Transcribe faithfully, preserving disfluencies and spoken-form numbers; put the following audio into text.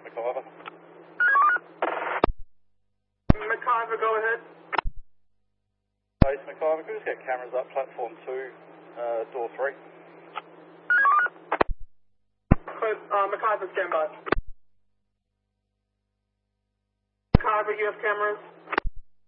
McIver. McIver, go ahead. Base McIver, could we just get cameras up, platform two, uh, door three? Uh, McIver, stand by. McIver, you have cameras?